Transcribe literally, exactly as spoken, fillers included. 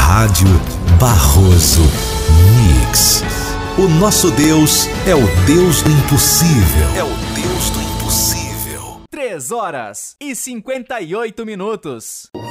Rádio Barroso Mix. O nosso Deus é o Deus do impossível. É o Deus do impossível. Três horas e cinquenta e oito minutos.